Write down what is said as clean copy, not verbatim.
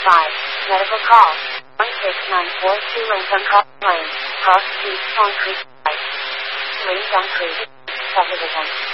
Medical call. 16942 Lincoln Lane, Cross Street, Concrete. Lane Creek. Subdivision.